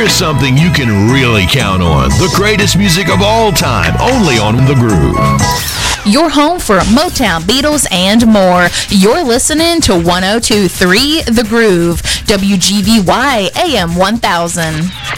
Here's something you can really count on. The greatest music of all time, only on The Groove. Your home for Motown, Beatles, and more. You're listening to 102.3 The Groove, WGVY AM 1000.